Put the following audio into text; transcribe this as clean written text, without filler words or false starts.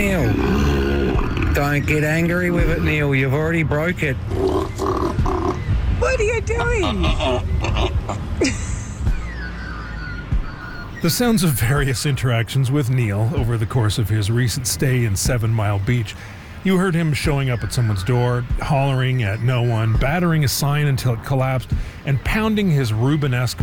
Neil. Don't get angry with it, Neil. You've already broke it. What are you doing? The sounds of various interactions with Neil over the course of his recent stay in 7 Mile Beach. You heard him showing up at someone's door, hollering at no one, battering a sign until it collapsed, and pounding his Rubenesque